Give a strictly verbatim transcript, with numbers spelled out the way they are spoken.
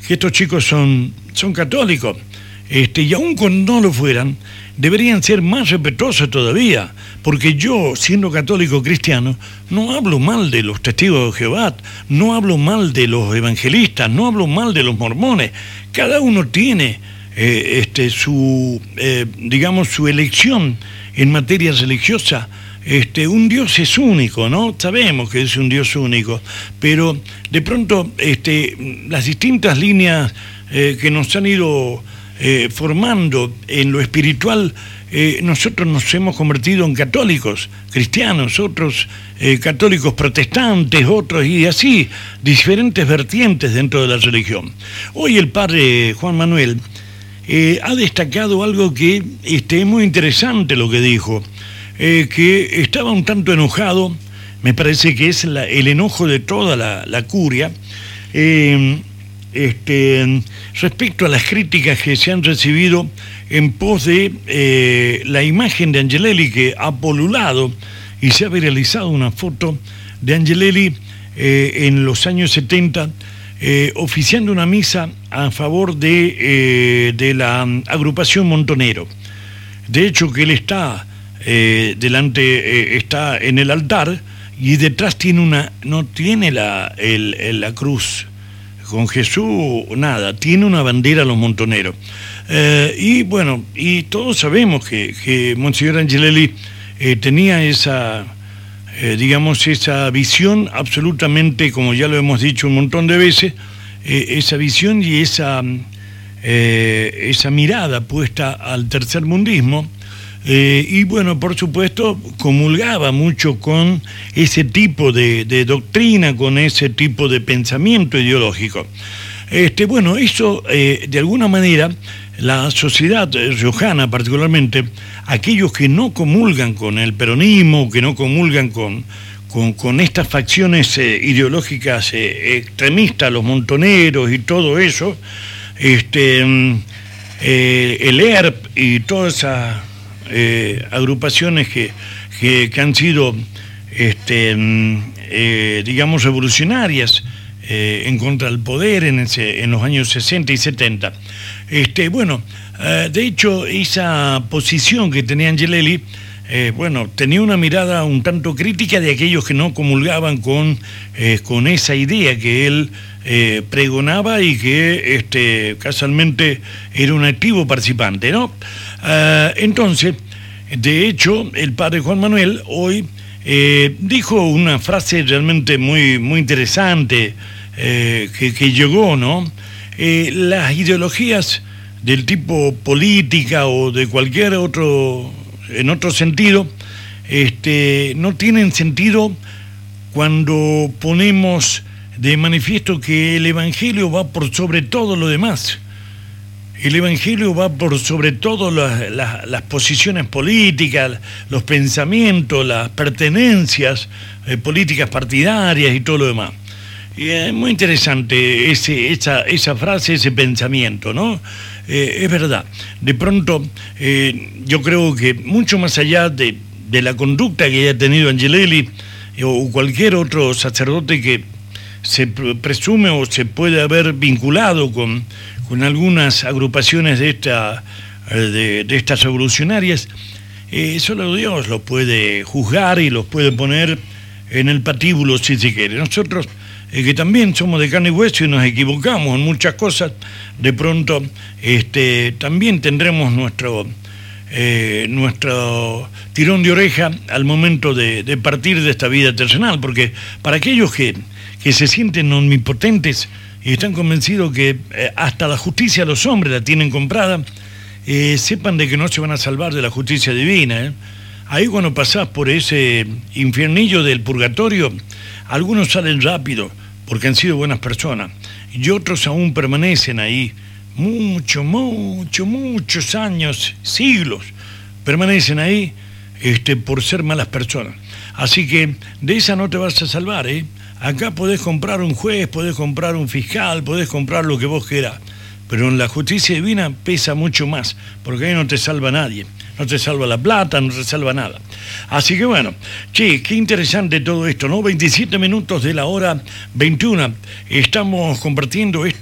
que estos chicos son, son católicos, este, y aun cuando no lo fueran, deberían ser más respetuosos todavía, porque yo, siendo católico cristiano, no hablo mal de los testigos de Jehová, no hablo mal de los evangelistas, no hablo mal de los mormones. Cada uno tiene eh, este, su, eh, digamos, su elección en materia religiosa. Este, un Dios es único, ¿no? Sabemos que es un Dios único, pero de pronto este, las distintas líneas eh, que nos han ido eh, formando en lo espiritual, eh, nosotros nos hemos convertido en católicos, cristianos, otros eh, católicos protestantes, otros y así, diferentes vertientes dentro de la religión. Hoy el padre Juan Manuel eh, ha destacado algo que este, es muy interesante lo que dijo. Eh, que estaba un tanto enojado, me parece que es la, el enojo de toda la, la curia, eh, este, respecto a las críticas que se han recibido en pos de eh, la imagen de Angelelli, que ha polulado y se ha viralizado una foto de Angelelli eh, en los años setenta, eh, oficiando una misa a favor de, eh, de la agrupación Montonero. De hecho, que él está... Eh, delante eh, está en el altar y detrás tiene una no tiene la el, el, la cruz con Jesús, nada, tiene una bandera a los montoneros, eh, y bueno, y todos sabemos que, que Monseñor Angelelli eh, tenía esa eh, digamos esa visión absolutamente, como ya lo hemos dicho un montón de veces, eh, esa visión y esa eh, esa mirada puesta al tercermundismo. Eh, y bueno, por supuesto, comulgaba mucho con ese tipo de, de doctrina, con ese tipo de pensamiento ideológico. Este, bueno, eso, eh, de alguna manera, la sociedad riojana particularmente, aquellos que no comulgan con el peronismo, que no comulgan con, con, con estas facciones eh, ideológicas eh, extremistas, los montoneros y todo eso, este, eh, el E R P y toda esa... Eh, agrupaciones que, que, que han sido este, eh, digamos revolucionarias eh, en contra del poder en, ese, en los años sesenta y setenta. Este, bueno, eh, de hecho esa posición que tenía Angelelli, eh, bueno, tenía una mirada un tanto crítica de aquellos que no comulgaban con, eh, con esa idea que él eh, pregonaba y que este, casualmente era un activo participante, ¿no? Uh, entonces, de hecho, el padre Juan Manuel hoy eh, dijo una frase realmente muy, muy interesante eh, que, que llegó, ¿no? Eh, las ideologías del tipo política o de cualquier otro, en otro sentido, este, no tienen sentido cuando ponemos de manifiesto que el Evangelio va por sobre todo lo demás. El Evangelio va por sobre todo las, las, las posiciones políticas, los pensamientos, las pertenencias eh, políticas partidarias y todo lo demás. Y es muy interesante ese, esa, esa frase, ese pensamiento, ¿no? Eh, es verdad. De pronto, eh, yo creo que mucho más allá de, de la conducta que haya tenido Angelelli eh, o cualquier otro sacerdote que se presume o se puede haber vinculado con... con algunas agrupaciones de, esta, de, de estas revolucionarias, eh, solo Dios los puede juzgar y los puede poner en el patíbulo si se quiere. Nosotros, eh, que también somos de carne y hueso y nos equivocamos en muchas cosas, de pronto este, también tendremos nuestro, eh, nuestro tirón de oreja al momento de, de partir de esta vida terrenal, porque para aquellos que, que se sienten omnipotentes, y están convencidos que eh, hasta la justicia de los hombres la tienen comprada, eh, sepan de que no se van a salvar de la justicia divina. ¿eh? Ahí cuando pasás por ese infiernillo del purgatorio, algunos salen rápido porque han sido buenas personas, y otros aún permanecen ahí, mucho, mucho, muchos años, siglos, permanecen ahí este, por ser malas personas. Así que de esa no te vas a salvar, ¿eh? Acá podés comprar un juez, podés comprar un fiscal, podés comprar lo que vos quieras, pero en la justicia divina pesa mucho más, porque ahí no te salva nadie, no te salva la plata, no te salva nada. Así que bueno, che, qué interesante todo esto, ¿no? veintisiete minutos de la hora veintiuna, estamos compartiendo esto.